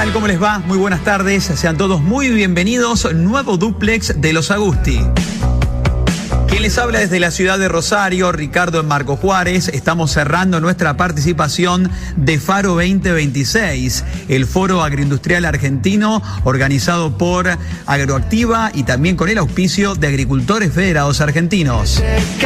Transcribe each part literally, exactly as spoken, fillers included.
tal? ¿Cómo les va? Muy buenas tardes. Sean todos muy bienvenidos. Nuevo dúplex de Los Agusti. Quien les habla desde la ciudad de Rosario, Ricardo en Marco Juárez. Estamos cerrando nuestra participación de Faro veinte veintiséis, el Foro Agroindustrial Argentino organizado por Agroactiva y también con el auspicio de Agricultores Federados Argentinos.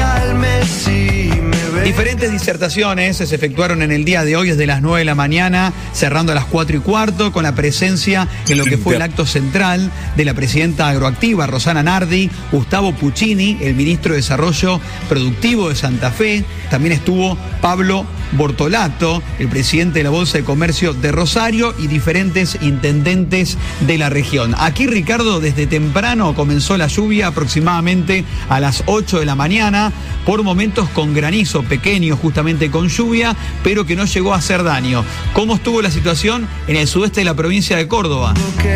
Diferentes disertaciones se efectuaron en el día de hoy desde las nueve de la mañana, cerrando a las cuatro y cuarto, con la presencia en lo que fue el acto central de la presidenta Agroactiva, Rosana Nardi, Gustavo Puccini, el ministro de Desarrollo Productivo de Santa Fe. También estuvo Pablo Bortolato, el presidente de la Bolsa de Comercio de Rosario, y diferentes intendentes de la región. Aquí, Ricardo, desde temprano comenzó la lluvia, aproximadamente a las ocho de la mañana, por momentos con granizo pequeño, justamente con lluvia, pero que no llegó a hacer daño. ¿Cómo estuvo la situación en el sudeste de la provincia de Córdoba?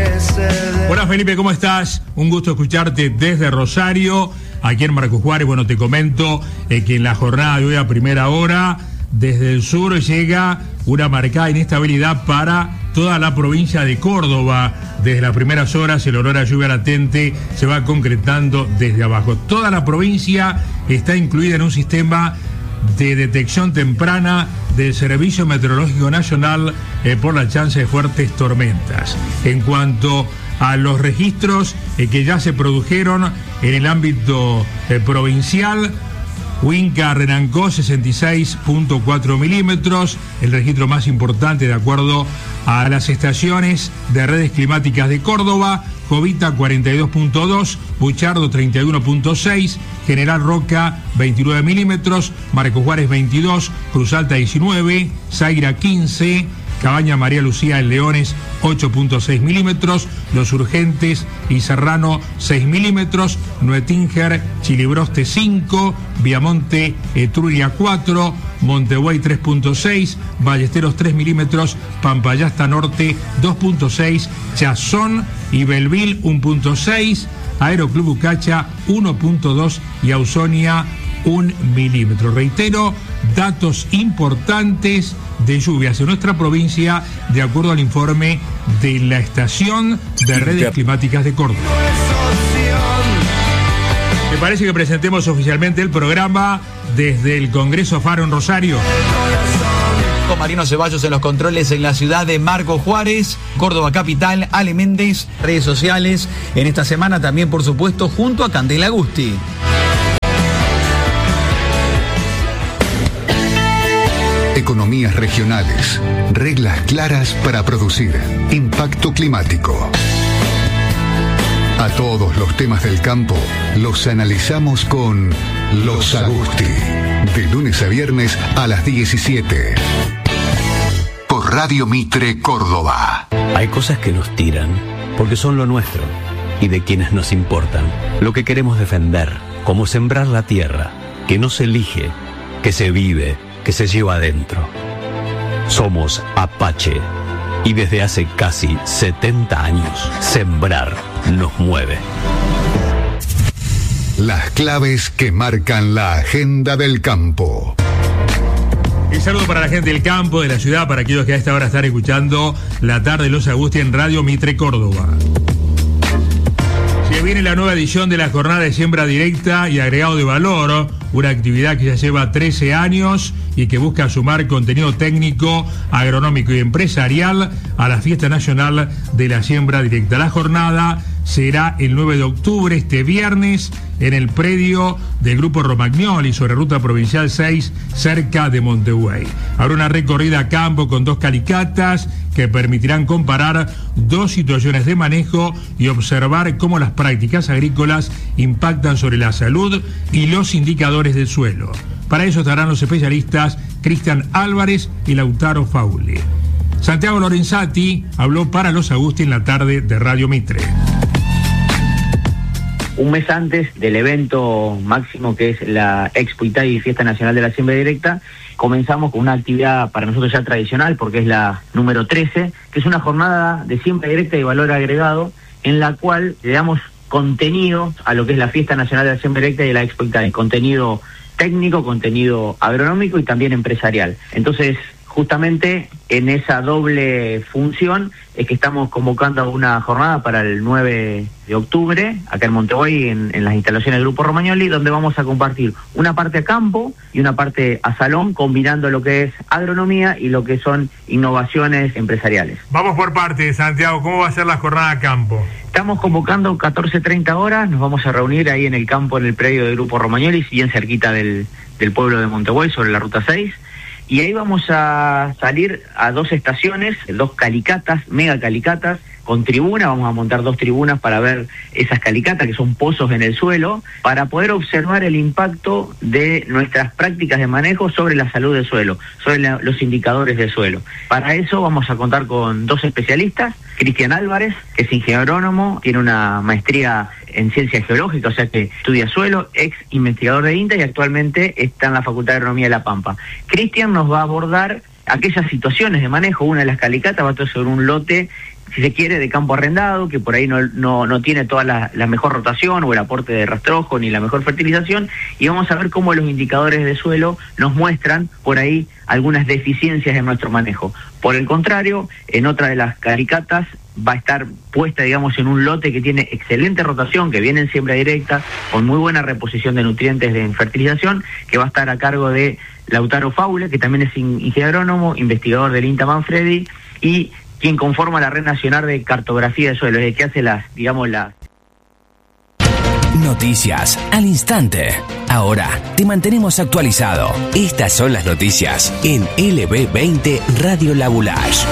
Hola Felipe, ¿cómo estás? Un gusto escucharte desde Rosario. Aquí en Marco Juárez, bueno, te comento eh, que en la jornada de hoy a primera hora, desde el sur llega una marcada inestabilidad para toda la provincia de Córdoba. Desde las primeras horas el olor a lluvia latente se va concretando desde abajo. Toda la provincia está incluida en un sistema de detección temprana del Servicio Meteorológico Nacional eh, por la chance de fuertes tormentas. En cuanto a los registros eh, que ya se produjeron en el ámbito eh, provincial, Huinca renancó sesenta y seis punto cuatro milímetros, el registro más importante de acuerdo a las estaciones de redes climáticas de Córdoba. Jovita cuarenta y dos punto dos, Buchardo treinta y uno punto seis, General Roca veintinueve milímetros, Marco Juárez veintidós, Cruz Alta diecinueve, Zaira quince, Cabaña María Lucía en Leones ocho punto seis milímetros, Los Urgentes y Serrano seis milímetros, Nuetinger, Chilibroste cinco, Viamonte, Etruria cuatro, Montebuey tres punto seis, Ballesteros tres milímetros, Pampayasta Norte dos punto seis, Chazón y Belville uno punto seis, Aeroclub Ucacha uno punto dos y Ausonia un milímetro. Reitero, datos importantes de lluvias en nuestra provincia de acuerdo al informe de la Estación de Redes Climáticas de Córdoba. Me parece que presentemos oficialmente el programa desde el Congreso Faro en Rosario. Con Marino Ceballos en los controles en la ciudad de Marco Juárez, Córdoba capital, Ale Méndez, redes sociales. En esta semana también, por supuesto, junto a Candela Agusti. Economías regionales, reglas claras para producir, impacto climático. A todos los temas del campo los analizamos con Los Agusti, de lunes a viernes a las diecisiete. Por Radio Mitre Córdoba. Hay cosas que nos tiran porque son lo nuestro y de quienes nos importan. Lo que queremos defender, como sembrar la tierra, que no se elige, que se vive, que se lleva adentro. Somos Apache y desde hace casi setenta años, sembrar nos mueve. Las claves que marcan la agenda del campo. Un saludo para la gente del campo, de la ciudad, para aquellos que a esta hora están escuchando la tarde de Los Agusti en Radio Mitre Córdoba. Se viene la nueva edición de la jornada de siembra directa y agregado de valor, una actividad que ya lleva trece años y que busca sumar contenido técnico, agronómico y empresarial a la Fiesta Nacional de la Siembra Directa. La jornada será el nueve de octubre, este viernes, en el predio del Grupo Romagnoli, sobre Ruta Provincial seis, cerca de Montebuey. Habrá una recorrida a campo con dos calicatas que permitirán comparar dos situaciones de manejo y observar cómo las prácticas agrícolas impactan sobre la salud y los indicadores del suelo. Para eso estarán los especialistas Cristian Álvarez y Lautaro Fauli. Santiago Lorenzati habló para Los Agusti en la tarde de Radio Mitre. Un mes antes del evento máximo que es la Expo Itaí, Fiesta Nacional de la Siembra Directa, comenzamos con una actividad para nosotros ya tradicional, porque es la número trece, que es una jornada de siembra directa y valor agregado, en la cual le damos contenido a lo que es la Fiesta Nacional de la Siembra Directa y la Expo Itaí, contenido técnico, contenido agronómico y también empresarial. Entonces, justamente en esa doble función es que estamos convocando una jornada para el nueve de octubre, acá en Montevideo, en, en las instalaciones del Grupo Romagnoli, donde vamos a compartir una parte a campo y una parte a salón, combinando lo que es agronomía y lo que son innovaciones empresariales. Vamos por partes, Santiago, ¿cómo va a ser la jornada a campo? Estamos convocando catorce treinta horas, nos vamos a reunir ahí en el campo, en el predio del Grupo Romagnoli, bien cerquita del, del pueblo de Montevideo, sobre la ruta seis. Y ahí vamos a salir a dos estaciones, dos calicatas, mega calicatas, con tribuna, vamos a montar dos tribunas para ver esas calicatas, que son pozos en el suelo, para poder observar el impacto de nuestras prácticas de manejo sobre la salud del suelo, sobre la, los indicadores del suelo. Para eso vamos a contar con dos especialistas, Cristian Álvarez, que es ingeniero agrónomo, tiene una maestría en ciencia geológica, o sea que estudia suelo, ex investigador de INTA y actualmente está en la Facultad de Agronomía de La Pampa. Cristian nos va a abordar aquellas situaciones de manejo. Una de las calicatas va a estar sobre un lote, si se quiere, de campo arrendado, que por ahí no, no, no tiene toda la, la mejor rotación o el aporte de rastrojo ni la mejor fertilización, y vamos a ver cómo los indicadores de suelo nos muestran por ahí algunas deficiencias en nuestro manejo. Por el contrario, en otra de las calicatas va a estar puesta, digamos, en un lote que tiene excelente rotación, que viene en siembra directa, con muy buena reposición de nutrientes de fertilización, que va a estar a cargo de Lautaro Faule, que también es ingeniero agrónomo, investigador del INTA Manfredi, y quien conforma la Red Nacional de Cartografía de Suelo, es el que hace las, digamos, las... Noticias al instante. Ahora te mantenemos actualizado. Estas son las noticias en L B veinte Radio Labulash.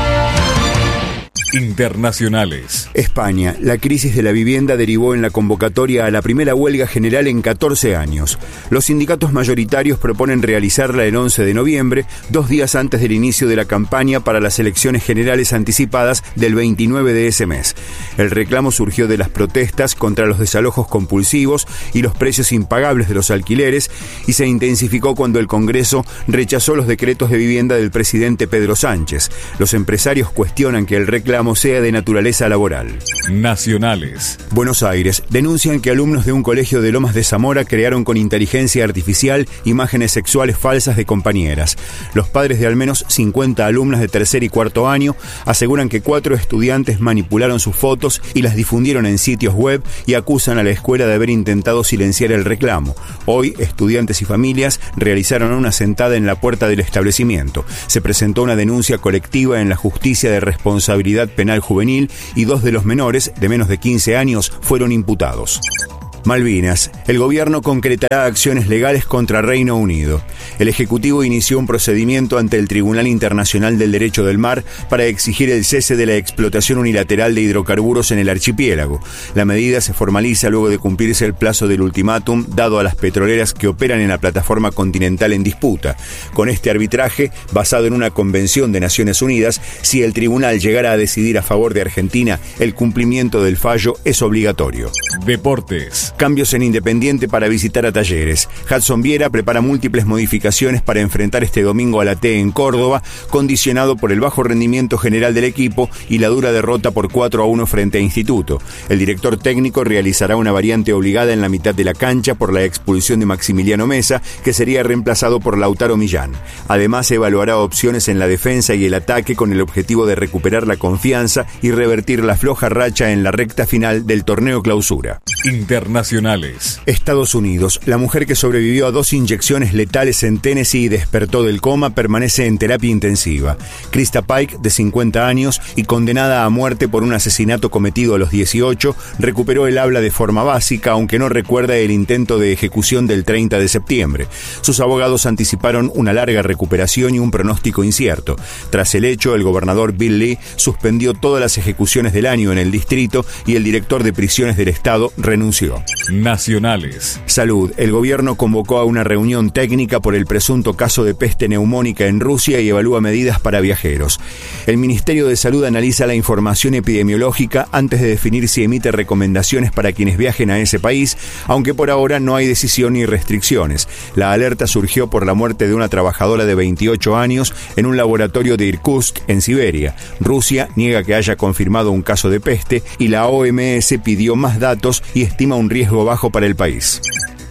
Internacionales. España. La crisis de la vivienda derivó en la convocatoria a la primera huelga general en catorce años. Los sindicatos mayoritarios proponen realizarla el once de noviembre, dos días antes del inicio de la campaña para las elecciones generales anticipadas del veintinueve de ese mes. El reclamo surgió de las protestas contra los desalojos compulsivos y los precios impagables de los alquileres y se intensificó cuando el Congreso rechazó los decretos de vivienda del presidente Pedro Sánchez. Los empresarios cuestionan que el reclamo sea de naturaleza laboral. Nacionales. Buenos Aires. Denuncian que alumnos de un colegio de Lomas de Zamora crearon con inteligencia artificial imágenes sexuales falsas de compañeras. Los padres de al menos cincuenta alumnas de tercer y cuarto año aseguran que cuatro estudiantes manipularon sus fotos y las difundieron en sitios web y acusan a la escuela de haber intentado silenciar el reclamo. Hoy, estudiantes y familias realizaron una sentada en la puerta del establecimiento. Se presentó una denuncia colectiva en la Justicia de Responsabilidad Penal Juvenil y dos de los menores, de menos de quince años, fueron imputados. Malvinas. El gobierno concretará acciones legales contra Reino Unido. El Ejecutivo inició un procedimiento ante el Tribunal Internacional del Derecho del Mar para exigir el cese de la explotación unilateral de hidrocarburos en el archipiélago. La medida se formaliza luego de cumplirse el plazo del ultimátum dado a las petroleras que operan en la plataforma continental en disputa. Con este arbitraje, basado en una convención de Naciones Unidas, si el tribunal llegara a decidir a favor de Argentina, el cumplimiento del fallo es obligatorio. Deportes. Cambios en Independiente para visitar a Talleres. Hudson Viera prepara múltiples modificaciones para enfrentar este domingo a la T en Córdoba, condicionado por el bajo rendimiento general del equipo y la dura derrota por cuatro a uno frente a Instituto. El director técnico realizará una variante obligada en la mitad de la cancha por la expulsión de Maximiliano Mesa, que sería reemplazado por Lautaro Millán. Además, evaluará opciones en la defensa y el ataque con el objetivo de recuperar la confianza y revertir la floja racha en la recta final del torneo clausura. Internacionales. Estados Unidos. La mujer que sobrevivió a dos inyecciones letales en Tennessee y despertó del coma permanece en terapia intensiva. Krista Pike, de cincuenta años y condenada a muerte por un asesinato cometido a los dieciocho, recuperó el habla de forma básica, aunque no recuerda el intento de ejecución del treinta de septiembre. Sus abogados anticiparon una larga recuperación y un pronóstico incierto. Tras el hecho, el gobernador Bill Lee suspendió todas las ejecuciones del año en el distrito y el director de prisiones del estado renunció. Nacionales. Salud. El gobierno convocó a una reunión técnica por el presunto caso de peste neumónica en Rusia y evalúa medidas para viajeros. El Ministerio de Salud analiza la información epidemiológica antes de definir si emite recomendaciones para quienes viajen a ese país, aunque por ahora no hay decisión ni restricciones. La alerta surgió por la muerte de una trabajadora de veintiocho años en un laboratorio de Irkutsk, en Siberia. Rusia niega que haya confirmado un caso de peste y la O M S pidió más datos y estima un riesgo bajo para el país.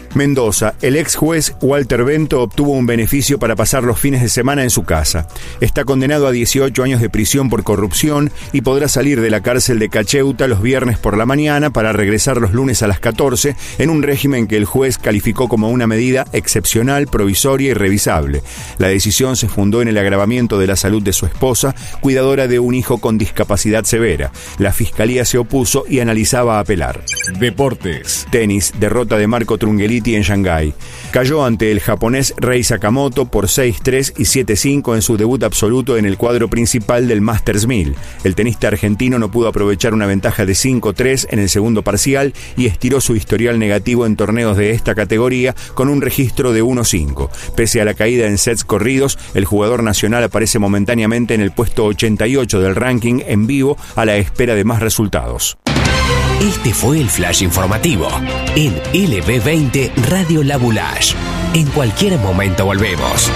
Mendoza, el ex juez Walter Bento obtuvo un beneficio para pasar los fines de semana en su casa. Está condenado a dieciocho años de prisión por corrupción y podrá salir de la cárcel de Cacheuta los viernes por la mañana para regresar los lunes a las catorce en un régimen que el juez calificó como una medida excepcional, provisoria y revisable. La decisión se fundó en el agravamiento de la salud de su esposa, cuidadora de un hijo con discapacidad severa. La fiscalía se opuso y analizaba apelar. Deportes. Tenis, derrota de Marco Trungelliti en Shanghái. Cayó ante el japonés Rei Sakamoto por seis tres y siete cinco en su debut absoluto en el cuadro principal del Masters mil. El tenista argentino no pudo aprovechar una ventaja de cinco tres en el segundo parcial y estiró su historial negativo en torneos de esta categoría con un registro de uno cinco. Pese a la caída en sets corridos, el jugador nacional aparece momentáneamente en el puesto ochenta y ocho del ranking en vivo a la espera de más resultados. Este fue el flash informativo en L B veinte Radio La Boulage. En cualquier momento volvemos.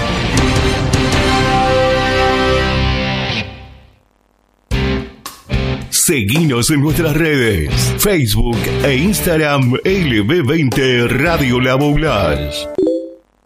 Seguinos en nuestras redes, Facebook e Instagram L B veinte Radio La Boulage.